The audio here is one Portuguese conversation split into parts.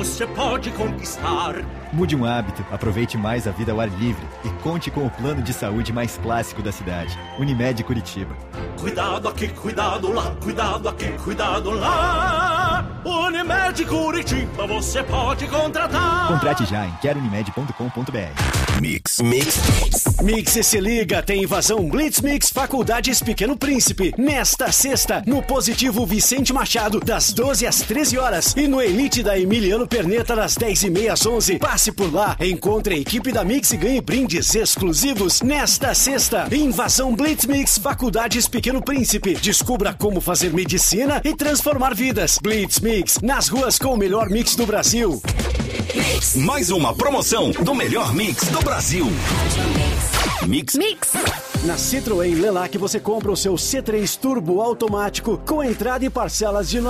Você pode conquistar. Mude um hábito, aproveite mais a vida ao ar livre e conte com o plano de saúde mais clássico da cidade. Unimed Curitiba. Cuidado aqui, cuidado lá, cuidado aqui, cuidado lá. Unimed Curitiba, você pode contratar. Contrate já em querounimed.com.br. Mix. Mix se liga, tem invasão Blitz Mix Faculdades Pequeno Príncipe. Nesta sexta, no Positivo Vicente Machado, das 12 às 13 horas. E no Elite da Emiliano Perneta, das 10h30 às 11. Passe por lá, encontre a equipe da Mix e ganhe brindes exclusivos. Nesta sexta, invasão Blitz Mix Faculdades Pequeno Príncipe. Descubra como fazer medicina e transformar vidas. Blitz Mix, nas ruas com o melhor mix do Brasil. Mais uma promoção do melhor mix do Brasil. Mix. Na Citroën Lelac você compra o seu C3 Turbo automático com entrada e parcelas de R$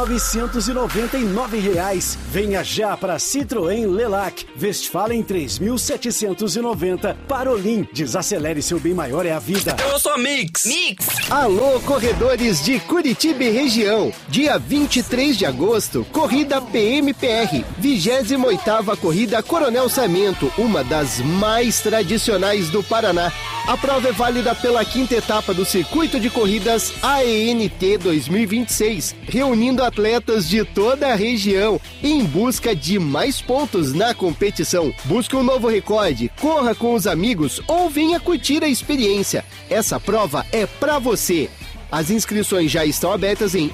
999. Venha já para Citroën Lelac, Westfalen 3790, Parolim. Desacelere, seu bem maior é a vida. Eu sou a Mix. Alô, corredores de Curitiba e região. Dia 23 de agosto, corrida PMPR, 28ª Corrida Coronel Sarmento, uma das mais tradicionais do Paraná. A prova é válida pela 5ª etapa do Circuito de Corridas AENT 2026, reunindo atletas de toda a região em busca de mais pontos na competição. Busque um novo recorde, corra com os amigos ou venha curtir a experiência. Essa prova é pra você. As inscrições já estão abertas em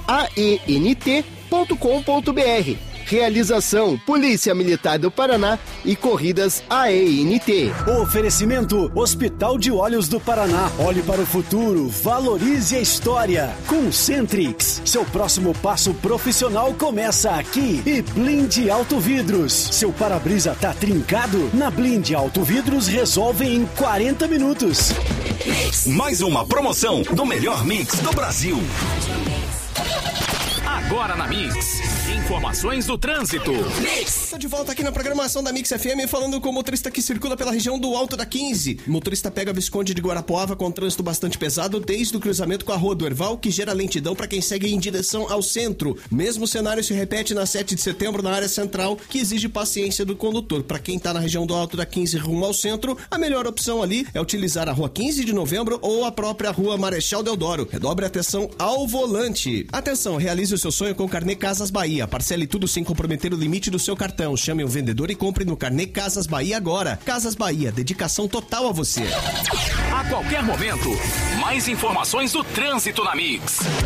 aent.com.br. Realização Polícia Militar do Paraná e Corridas AENT. Oferecimento Hospital de Olhos do Paraná. Olhe para o futuro, valorize a história. Concentrix, seu próximo passo profissional começa aqui. E Blinde Auto Vidros, seu para-brisa tá trincado? Na Blinde Auto Vidros resolve em 40 minutos. Mais uma promoção do melhor mix do Brasil. Agora na Mix, informações do trânsito. Estou de volta aqui na programação da Mix FM, falando com o motorista que circula pela região do Alto da 15. O motorista pega Visconde de Guarapuava com trânsito bastante pesado desde o cruzamento com a Rua do Herval, que gera lentidão para quem segue em direção ao centro. Mesmo cenário se repete na 7 de setembro na área central, que exige paciência do condutor. Para quem está na região do Alto da 15 rumo ao centro, a melhor opção ali é utilizar a Rua 15 de Novembro ou a própria Rua Marechal Deodoro. Redobre a atenção ao volante. Atenção, realize o seu sonho com o Carnê Casas Bahia. Parcele tudo sem comprometer o limite do seu cartão. Chame o vendedor e compre no Carnê Casas Bahia agora. Casas Bahia, dedicação total a você. A qualquer momento, mais informações do trânsito na Mix.